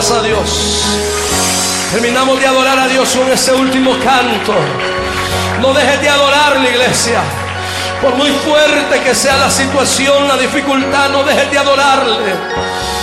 adoras a Dios. Terminamos de adorar a Dios con ese último canto. No dejes de adorarle, iglesia. Por muy fuerte que sea la situación, la dificultad, no dejes de adorarle.